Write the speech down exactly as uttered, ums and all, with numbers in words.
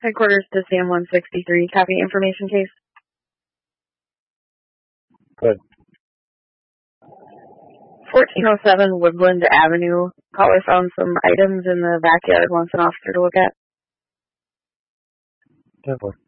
Headquarters to C M one sixty-three. Copy information case. Good. fourteen oh seven Woodland Avenue. Caller found some items in the backyard, wants an officer to look at. Definitely.